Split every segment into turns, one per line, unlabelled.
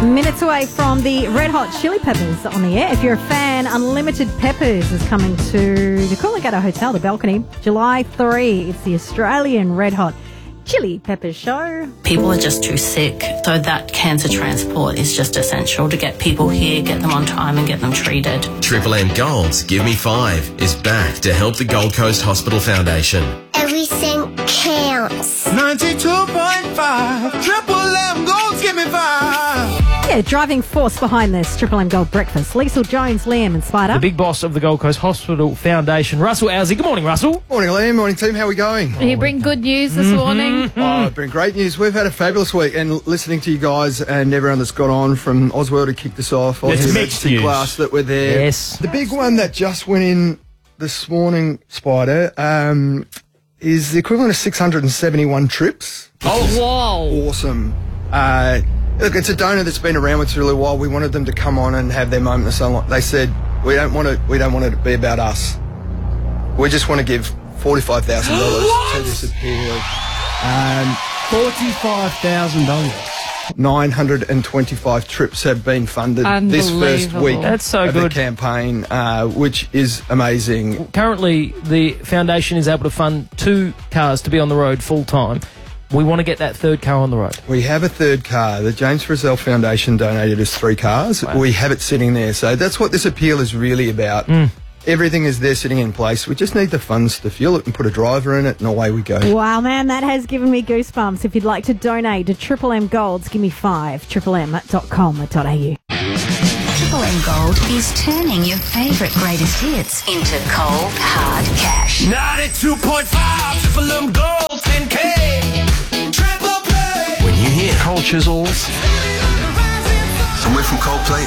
Minutes away from the Red Hot Chili Peppers on the air. If you're a fan, Unlimited Peppers is coming to the Coolangatta Hotel, the Balcony, July 3. It's the Australian Red Hot Chili Peppers show.
People are just too sick, so that cancer transport is just essential to get people here, get them on time and get them treated.
Triple M Gold's Give Me 5 is back to help the Gold Coast Hospital Foundation.
Everything counts.
92.5 Triple M Gold's Give Me 5.
Yeah, driving force behind this Triple M Gold breakfast. Liesl Jones, Liam and Spider.
The big boss of the Gold Coast Hospital Foundation, Russell Owsley. Good morning, Russell.
Morning, Liam. Morning, team. How are we going?
Did you bring good news this morning?
Oh, it's been great news. We've had a fabulous week, and listening to you guys and everyone that's got on from Oswald who kicked us off,
It's
Aussie
mixed
Emergency
news.
Class that were there.
Yes.
The big one that just went in this morning, Spider, is the equivalent of 671 trips.
Oh,
Whoa.
Awesome. Look, it's a donor that's been around with us for a little while. We wanted them to come on and have their moment in the sunlight. They said, we don't want it to be about us. We just want to give $45,000 to this appeal.
$45,000.
925 trips have been funded this first
Unbelievable.
week
That's so
of
good.
the campaign, which is amazing.
currently, the foundation is able to fund 2 cars to be on the road full time. We want to get that 3rd car on the road.
We have a 3rd car. The James Frizzell Foundation donated us 3 cars.
Wow.
We have it sitting there. So that's what this appeal is really about. Everything is there sitting in place. We just need the funds to fuel it and put a driver in it, and away we go.
Wow, man, that has given me goosebumps. If you'd like to donate to Triple M Gold's Give Me 5, triplem.com.au.
Triple M Gold is turning your favourite greatest hits into cold, hard cash.
92.5 Triple M Gold 10K. Triple play.
When you hear
Cold chisels.
somewhere from Coldplay,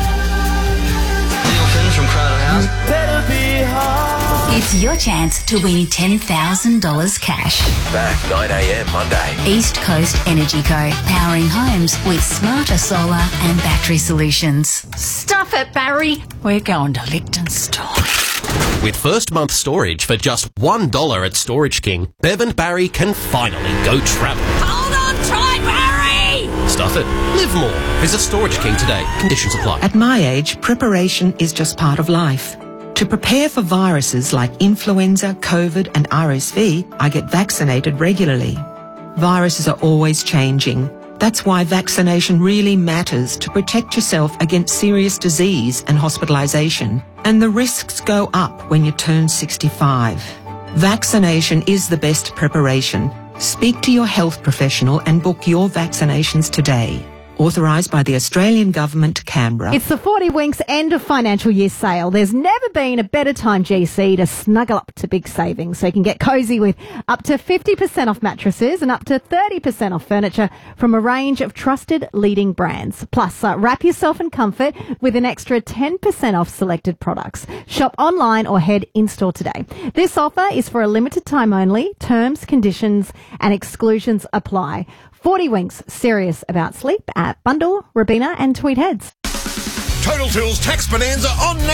From Crowded House. Better be hard.
It's your chance to win $10,000 cash.
back 9 a.m. Monday.
East Coast Energy Co. Powering homes with smarter solar and battery solutions.
Stuff it, Barry. We're going to Liechtenstein.
With first month storage for just $1 at Storage King, Bev and Barry can finally go travel.
Hold on tight, Barry!
Stuff it. Live more. Visit Storage King today. Conditions apply.
At my age, preparation is just part of life. To prepare for viruses like influenza, COVID and RSV, I get vaccinated regularly. Viruses are always changing. That's why vaccination really matters to protect yourself against serious disease and hospitalisation. And the risks go up when you turn 65. Vaccination is the best preparation. Speak to your health professional and book your vaccinations today. Authorised by the Australian Government, Canberra.
It's the 40 Winks end of financial year sale. There's never been a better time, GC, to snuggle up to big savings. So you can get cosy with up to 50% off mattresses and up to 30% off furniture from a range of trusted leading brands. Plus, wrap yourself in comfort with an extra 10% off selected products. Shop online or head in-store today. This offer is for a limited time only. Terms, conditions and exclusions apply. 40 Winks, serious about sleep at Bundall, Robina and Tweed Heads.
Total Tools Tax Bonanza on